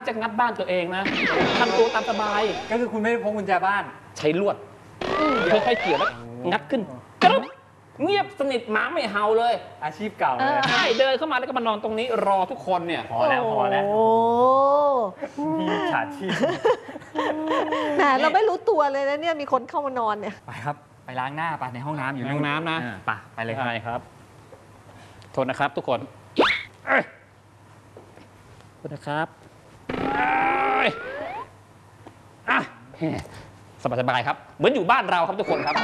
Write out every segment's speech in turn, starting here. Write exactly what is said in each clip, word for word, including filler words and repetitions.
จะงัดบ้านตัวเองนะทำตัวตามสบายก็คือคุณไม่ได้พกกุญแจบ้านใช้ลวดค่อยๆเกี่ยวแล้วงัดขึ้นกรึ๊บเงียบสนิทหมาไม่เห่าเลยอาชีพเก่าเลยใช่เดินเข้ามาแล้วก็มานอนตรงนี้รอทุกคนเนี่ยพอแล้วพอแล้วโอ้มีฉาชีพแหมเราไม่รู้ตัวเลยนะเนี่ยมีคนเข้ามานอนเนี่ยไปครับไปล้างหน้าไปในห้องน้ำอยู่ห้องน้ำนะไปไปเลยใช่ครับโทษนะครับทุกคนโทษนะครับสบายสบายครับเหมือนอยู่บ้านเราครับทุกคนครับ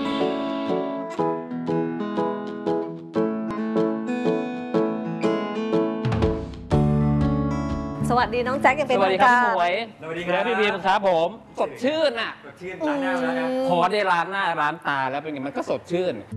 สวัสดีน้องแจ็คยังเป็นสวัสดีครับพี่หมวยสวัสดีครับพี่บีมครับผมสดชื่นอ่ะสดชื่นล้างหน้าแล้วนะพอได้ล้างหน้าล้างตาแล้วเป็นไงมันก็สดชื่น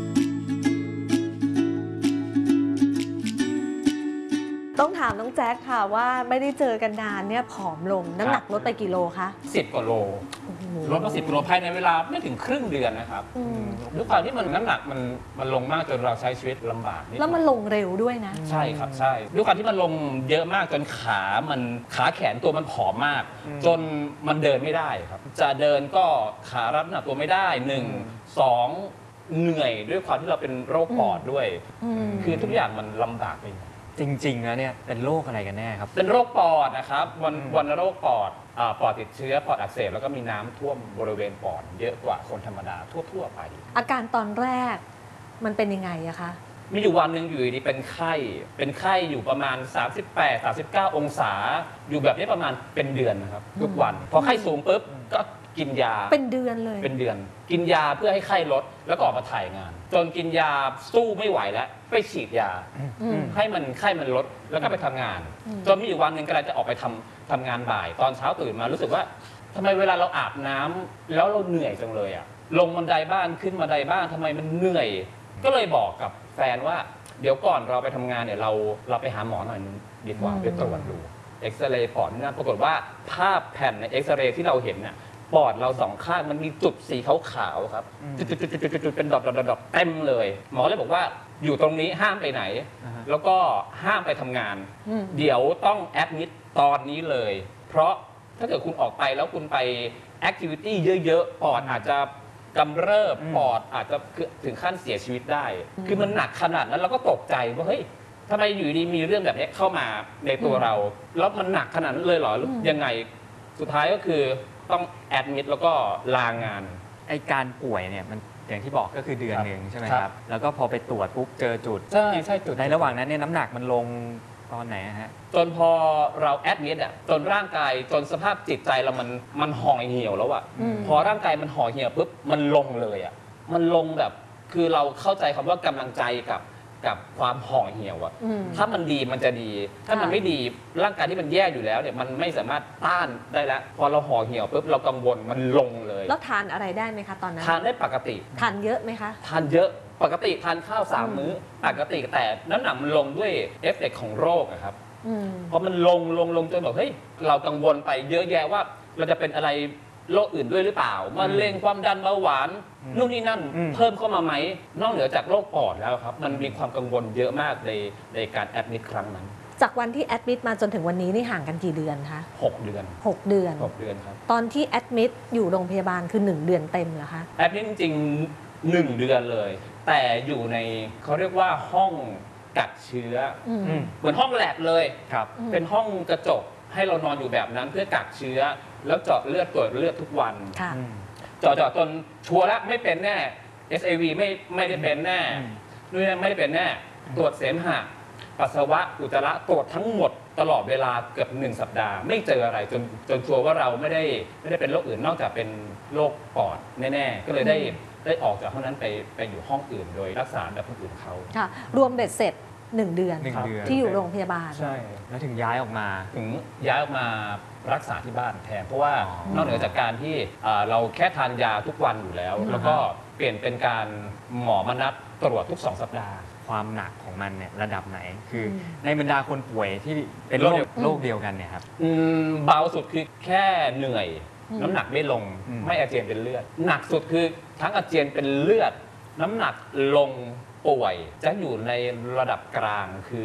ต้องถามน้องแจ็คค่ะว่าไม่ได้เจอกันนานเนี่ยผอมลงน้ำหนักลดไปกี่โลคะสิบกว่าโลลดมาสิบกิโลภายในเวลาไม่ถึงครึ่งเดือนนะครับด้วยความที่มันน้ำหนักมันมันลงมากจนเราใช้ชีวิตลำบากแล้วมันลงเร็วด้วยนะใช่ครับใช่ด้วยความที่มันลงเยอะมากจนขามันขาแขนตัวมันผอมมากจนมันเดินไม่ได้ครับจะเดินก็ขารับน้ำหนักตัวไม่ได้หนึ่งสองเหนื่อยด้วยความที่เราเป็นโรคปอดด้วยคือทุกอย่างมันลำบากไปจริงๆแล้วเนี่ยเป็นโรคอะไรกันแน่ครับเป็นโรคปอดนะครับวันวันโรคปอดปอดติดเชื้อปอดอักเสบแล้วก็มีน้ำท่วมบริเวณปอดเยอะกว่าคนธรรมดาทั่วๆไปอาการตอนแรกมันเป็นยังไงอะคะมีอยู่วันหนึ่งอยู่ดีเป็นไข้เป็นไข้อยู่ประมาณสามสิบแปด สามสิบเก้าองศาอยู่แบบนี้ประมาณเป็นเดือนนะครับทุกวันพอไข้สูงปุ๊บก็กินยาเป็นเดือนเลยเป็นเดือนกินยาเพื่อให้ไข้ลดแล้วก็ออกมาถ่ายงานจนกินยาสู้ไม่ไหวแล้วไปฉีดยาให้มันไข้มันลดแล้วก็ไปทำงานจนมีอยู่วันหนึ่งกำลังจะออกไปทำทำงานบ่ายตอนเช้าตื่นมารู้สึกว่าทำไมเวลาเราอาบน้ำแล้วเราเหนื่อยจังเลยอะลงบันไดบ้านขึ้นบันไดบ้านทำไมมันเหนื่อยก็เลยบอกกับแฟนว่าเดี๋ยวก่อนเราไปทำงานเนี่ยเราเราไปหาหมอหน่อยนึงดีกว่าไปตรวจดูเอ็กซเรย์ปอดนี่นะปรากฏว่าภาพแผ่นในเอ็กซเรย์ที่เราเห็นเนี่ยปอดเราสองข้างมันมีจุดสีขาวๆครับจุดๆๆๆเป็นดอทๆๆเต็มเลยหมอเลยบอกว่าอยู่ตรงนี้ห้ามไปไหนแล้วก็ห้ามไปทำงานเดี๋ยวต้องแอดมิดตอนนี้เลยเพราะถ้าเกิดคุณออกไปแล้วคุณไปแอคทิวิตี้เยอะๆปอดอาจจะกำเริบปอดอาจจะถึงขั้นเสียชีวิตได้คือมันหนักขนาดนั้นเราก็ตกใจว่าเฮ้ยทำไมอยู่ดีมีเรื่องแบบนี้เข้ามาในตัวเราแล้วมันหนักขนาดนั้นเลยเหรอยังไงสุดท้ายก็คือต้องแอดมิดแล้วก็ลางานไอการป่วยเนี่ยมันอย่างที่บอกก็คือเดือนหนึ่งใช่ไหมครับแล้วก็พอไปตรวจปุ๊บเจอจุดใช่ใช่จุดในระหว่างนั้นเนี่ยน้ำหนักมันลงตอนไหนฮะจนพอเราแอดมิดอ่ะจนร่างกายจนสภาพจิตใจเรามันมันห่อเหี่ยวแล้วอ่ะพอร่างกายมันห่อเหี่ยวปุ๊บมันลงเลยอ่ะมันลงแบบคือเราเข้าใจคำว่ากำลังใจกับกับความห่อเหี่ยวอ่ะถ้ามันดีมันจะดีถ้ามันไม่ดีร่างกายที่มันแย่อยู่แล้วเนี่ยมันไม่สามารถต้านได้แล้วพอเราห่อเหี่ยวปุ๊บเรากังวลมันลงเลยแล้วทานอะไรได้ไหมคะตอนนั้นทานได้ปกติทานเยอะไหมคะทานเยอะปกติทานข้าวสามมื้อปกติแต่น้ำหนักมันลงด้วยเอฟเฟกต์ของโรคอะครับพอมันลงลงลงจนแบบเฮ้ยเรากังวลไปเยอะแยะว่าเราจะเป็นอะไรโรคอื่นด้วยหรือเปล่ามะเร็งความดันเบาหวานนู่นนี่นั่นเพิ่มเข้ามาไหมนอกเหนือจากโรคปอดแล้วครับมันมีความกังวลเยอะมากในในการแอดมิดครั้งนั้นจากวันที่แอดมิดมาจนถึงวันนี้นี่ห่างกันกี่เดือนคะหกเดือนหกเดือนหกเดือนครับตอนที่แอดมิดอยู่โรงพยาบาลคือหนึ่งเดือนเต็มเหรอคะแอดมิดจริงๆหนึ่งเดือนเลยแต่อยู่ในเขาเรียกว่าห้องกักเชื้อเหมือนห้องแลบเลยครับเป็นห้องกระจกให้เรานอนอยู่แบบนั้นเพื่อกักเชื้อแล้วเจาะเลือดตรวจเลือดทุกวันเจาะเจาะจนชัวร์แล้วไม่เป็นแน่ เอส ไอ วี ไม่ไม่ได้เป็นแน่นู่นไม่ได้เป็นแน่ตรวจเสมหะปัสสาวะอุจจาระตรวจทั้งหมดตลอดเวลาเกือบหนึ่งสัปดาห์ไม่เจออะไรจนจนชัวร์ว่าเราไม่ได้ไม่ได้เป็นโรคอื่นนอกจากเป็นโรคปอดแน่ๆก็เลยได้ได้ออกจากห้องนั้นไปไปอยู่ห้องอื่นโดยรักษาแบบคนอื่นเขาค่ะรวมเบ็ดเสร็จหนึ่งเดือนที่อยู่โรงพยาบาลใช่แล้วถึงย้ายออกมาถึงย้ายออกมารักษาที่บ้านแทนเพราะว่านอกเหนือจากการที่เราแค่ทานยาทุกวันอยู่แล้วแล้วก็เปลี่ยนเป็นการหมอมานัดตรวจทุกสองสัปดาห์ความหนักของมันเนี่ยระดับไหนคือในบรรดาคนป่วยที่เป็นโรคโรคเดียวกันเนี่ยครับเบาสุดคือแค่เหนื่อยน้ำหนักไม่ลงไม่อาเจียนเป็นเลือดหนักสุดคือทั้งอาเจียนเป็นเลือดน้ำหนักลงป่วยจะอยู่ในระดับกลางคือ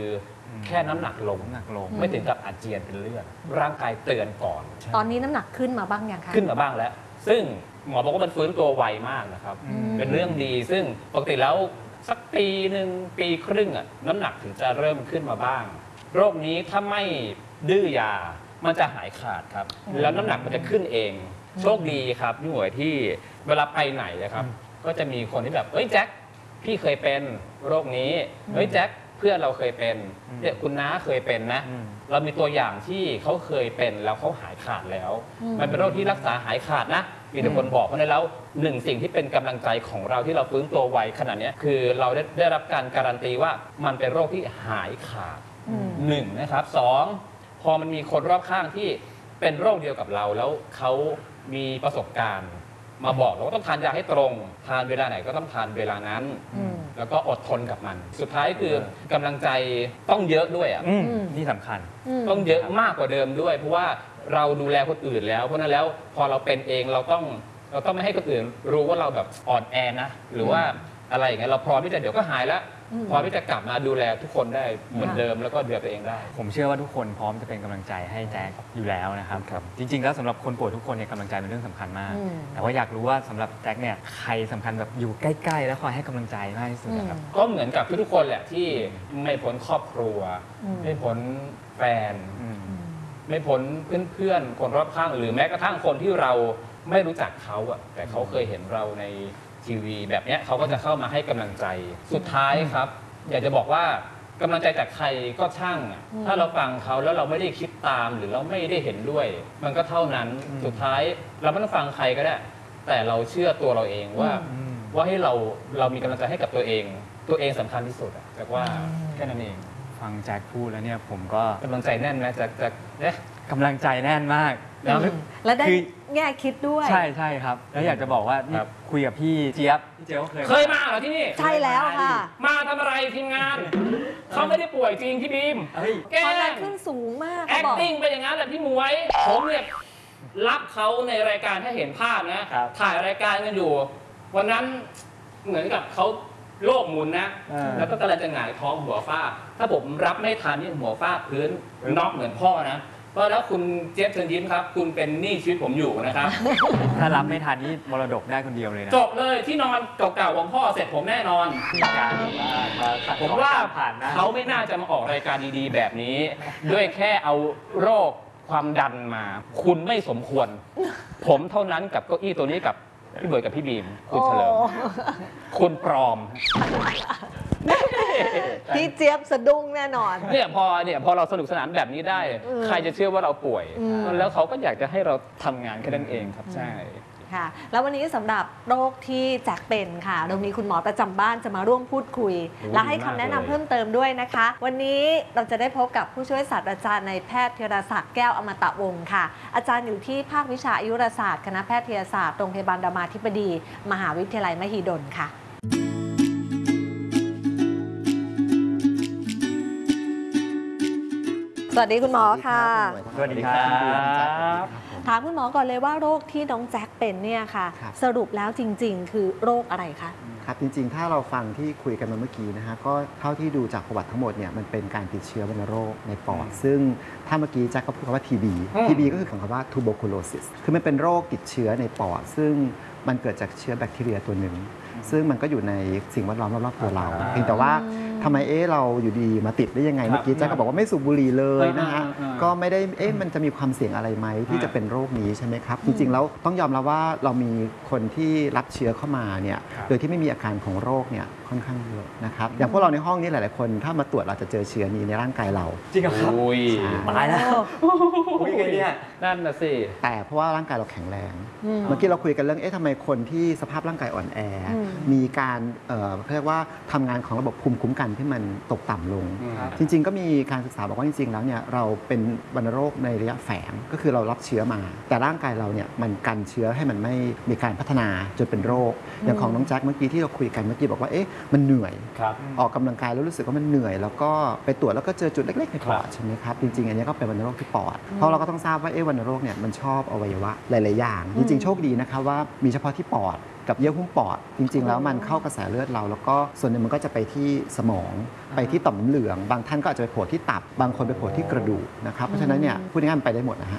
แค่น้ำหนักลงน้ำหนักลงไม่ถึงกับอาเจียนเป็นเลือดร่างกายเตือนก่อนตอนนี้น้ำหนักขึ้นมาบ้างยังคะขึ้นมาบ้างแล้ว ซึ่งหมอบอกว่ามันฟื้นตัวไวมากนะครับอืมเป็นเรื่องดีซึ่งปกติแล้วสักปีหนึ่งปีครึ่งอะน้ำหนักถึงจะเริ่มขึ้นมาบ้าง โรคนี้ถ้าไม่ดื้อยามันจะหายขาดครับ แล้วน้ำหนักมันจะขึ้นเอง โชคดีครับพี่หมวยที่เวลาไปไหนนะครับ ก็จะมีคนที่แบบเอ้ยแจ็คพี่เคยเป็นโรคนี้เฮ้ยแจ็คเพื่อนเราเคยเป็นเนี่ยคุณน้าเคยเป็นนะอืมเรามีตัวอย่างที่เขาเคยเป็นแล้วเขาหายขาดแล้วอืมมันเป็นโรคที่รักษาหายขาดนะ มีแต่คนบอกเพราะฉะนั้นแล้วหนึ่งสิ่งที่เป็นกำลังใจของเราที่เราฟื้นตัวไวขนาดเนี้ยคือเราได้ได้รับการการันตีว่ามันเป็นโรคที่หายขาดอืมหนึ่งนะครับสองพอมันมีคนรอบข้างที่เป็นโรคเดียวกับเราแล้วเขามีประสบการณ์ มาบอกเราว่าต้องทานยาให้ตรง ทานเวลาไหนก็ต้องทานเวลานั้นอืมแล้วก็อดทนกับมัน สุดท้ายคือกำลังใจต้องเยอะด้วยอ่ะอืมอืมนี่สำคัญมต้องเยอะมากกว่าเดิมด้วย เพราะว่าเราดูแลคนอื่นแล้ว เพราะฉะนั้นแล้วพอเราเป็นเองเราต้องเราต้องไม่ให้คนอื่นรู้ว่าเราแบบอ่อนแอนะ หรือว่าอะไรอย่างเงี้ยเราพร้อมที่จะเดี๋ยวก็หายแล้วอืมพร้อมที่จะกลับมาดูแลทุกคนได้เหมือนเดิมแล้วก็ดูแลตัวเองได้ผมเชื่อว่าทุกคนพร้อมจะเป็นกำลังใจให้แจ็คอยู่แล้วนะครับครับจริงๆแล้วสำหรับคนป่วยทุกคนเนี่ยกำลังใจเป็นเรื่องสำคัญมากอืมแต่ว่าอยากรู้ว่าสำหรับแจ็คเนี่ยใครสำคัญแบบอยู่ใกล้ๆ แล้วคอยให้กำลังใจมากที่สุดนะครับก็เหมือนกับทุกๆคนแหละที่ไม่พ้นครอบครัวอืมไม่พ้นแฟนอืมไม่พ้นเพื่อนๆ คนรอบข้าง หรือแม้กระทั่งคนที่เราไม่รู้จักเขาอะแต่เขาเคยเห็นเราในทีวีแบบเนี้ยเขาก็จะเข้ามาให้กำลังใจ สุดท้ายครับ อยากจะบอกว่ากำลังใจจากใครก็ช่างอะอืมถ้าเราฟังเขาแล้วเราไม่ได้คิดตามหรือเราไม่ได้เห็นด้วย มันก็เท่านั้นอืมสุดท้ายเราไม่ต้องฟังใครก็ได้ แต่เราเชื่อตัวเราเองว่าอืมว่าให้เราเรามีกำลังใจให้กับตัวเอง ตัวเองสำคัญที่สุดอะแต่ว่าแค่นั้นเองฟังแจ็คพูดแล้วเนี่ยผมก็กำลังใจแน่นไหมจากจากเนี่ยกำลังใจแน่นมากแล้วอืมและได้คือแง่คิดด้วยใช่ใช่ครับ แล้วอยากจะบอกว่านี่ครับคุยกับพี่เจี๊ยบพี่เจี๊ยบก็เคยเคยมาเหรอที่นี่ใช่แล้วค่ะมาทำอะไรทีมงาน เขาไม่ได้ป่วยจริงพี่บีมเฮ้ยแกความดัล้นงขึ้นสูงมากเขาบอก acting ไปอย่างนั้นแหละพี่หมวย ผมเนี่ยรับเขาในรายการถ้าเห็นภาพนะครับถ่ายรายการกันอยู่ วันนั้นเหมือนกับเขาโลกหมุนนะอ่าแล้วก็กำลังจะหงายท้องหัวฟาดถ้าผมรับไม่ทันนี่หัวฟาดพื้นน็อกเหมือนพ่อนะ เพราะแล้วคุณเจี๊ยบเชิญยิ้มครับ คุณเป็นหนี้ชีวิตผมอยู่นะครับถ้ารับไม่ทันนี่มรดกได้คนเดียวเลยนะจบเลยที่นอนเก่าๆของพ่อเสร็จผมแน่นอนการมาขัดผมว่าผ่านนะเขาไม่น่าจะมาออกรายการดีๆ แบบนี้ ด้วยแค่เอาโรคความดันมา คุณไม่สมควร ผมเท่านั้นกับเก้าอี้ตัวนี้กับพี่เบิร์ดกับพี่บีม คุณเฉลิมโอ้คุณปลอมพี่เจี๊ยบสะดุ้งแน่นอนเนี่ยพอเนี่ยพอเราสนุกสนานแบบนี้ได้อืมใครจะเชื่อว่าเราป่วยอืมแล้วเขาก็อยากจะให้เราทำงานแค่นั้นเองครับใช่ค่ะ แล้ววันนี้สำหรับโรคที่แจ็คเป็นค่ะเรามีคุณหมอประจำบ้านจะมาร่วมพูดคุยโอ้และให้ดีคำมากแนะนำเลยเพิ่มเติมด้วยนะคะ วันนี้เราจะได้พบกับผู้ช่วยศาสตราจารย์ในายแพทย์ธีรศักดิ์แก้วอมตะวงศ์ค่ะ อาจารย์อยู่ที่ภาควิชาอายุรศาสตร์คณะแพทยศาสตร์โรงพยาบาลรามาธิบดี มหาวิทยาลัยมหิดลค่ะ สวัสดีคุณหมอค่ะสวัสดีครับถามคุณหมอก่อนเลยว่าโรคที่น้องแจ็คเป็นเนี่ยค่ะครับสรุปแล้วจริง ๆ คือโรคอะไรคะครับจริงๆ ถ้าเราฟังที่คุยกันมาเมื่อกี้นะฮะก็เท่าที่ดูจากประวัติทั้งหมดเนี่ยมันเป็นการติดเชื้อวัณโรคในปอด ซึ่งถ้าเมื่อกี้แจ็คก็พูดคำว่า ที บีอืมที บี ก็คือคำว่า tuberculosis คือมันเป็นโรคติดเชื้อในปอด ซึ่งมันเกิดจากเชื้อแบคทีเรียตัวหนึ่ง ซึ่งมันก็อยู่ในสิ่งแวดล้อมรอบๆตัวเราอ่าเพียงแต่ว่าทำไมเอ๊ะเราอยู่ดีมาติดได้ยังไงครับเมื่อกี้แจ็คก็บอกว่าไม่สูบบุหรี่เลยนะฮะอ่าอ่าอ่าก็ไม่ได้เอ๊ะมันจะมีความเสี่ยงอะไรไหมที่จะเป็นโรคนี้ใช่ไหมครับ จริงๆแล้วต้องยอมรับว่าเรามีคนที่รับเชื้อเข้ามาเนี่ยครับโดยที่ไม่มีอาการของโรคเนี่ยค่อนข้างเยอะนะครับ อย่างพวกเราในห้องนี้หลายๆคน ถ้ามาตรวจเราจะเจอเชื้อนี้ในร่างกายเราจริงเหรอครับอุ้ยตายแล้วคุยกันเนี่ยนั่นน่ะสิแต่เพราะว่าร่างกายเราแข็งแรงอืมเมื่อกี้เราคุยกันเรื่องเอ๊ะทำไมคนที่สภาพร่างกายอ่อนแออืมมีการเอ่อเรียกว่าทำงานของระบบภูมิคุ้มกันที่มันตกต่ำลงครับจริงๆ ก็มีการศึกษาบอกว่าจริงๆ แล้วเนี่ยเราเป็นวัณโรคในระยะแฝงก็คือเรารับเชื้อมา แต่ร่างกายเราเนี่ยมันกันเชื้อให้มันไม่มีการพัฒนาจนเป็นโรค อย่างของน้องแจ็คเมื่อกี้ที่เราคุยกันเมื่อกี้บอกว่าเอ๊ะมันเหนื่อยครับออกกำลังกายแล้วรู้สึกว่ามันเหนื่อย แล้วก็ไปตรวจแล้วก็เจอจุดเล็กๆในปอดครับใช่ไหมครับจริงๆ อันนี้ก็เป็นวัณโรคที่ปอด เพราะเราก็ต้องทราบว่าเอ๊ะวัณโรคเนี่ยมันชอบอวัยวะหลายๆอย่าง จริงๆ โชคดีนะครับว่ามีเฉพาะที่ปอดกับเยื่อหุ้มปอดจริงๆแล้วมันเข้ากระแสเลือดเราแล้วก็ส่วนหนึ่งมันก็จะไปที่สมองไปที่ต่อมน้ำเหลืองบางท่านก็อาจจะไปโผล่ที่ตับบางคนไปโผล่ที่กระดูกนะครับเพราะฉะนั้นเนี่ยพูดง่ายๆมันไปได้หมดนะฮะ